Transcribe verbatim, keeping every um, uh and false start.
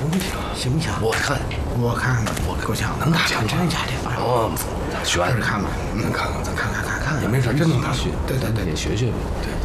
行不行？ 行不行？ 我看， 我看看，我够呛， 能打成真假的？ 哦，悬试试看吧， 嗯，看看，咱看看看看， 也没准真能打。 对对对， 也学学呗。 对。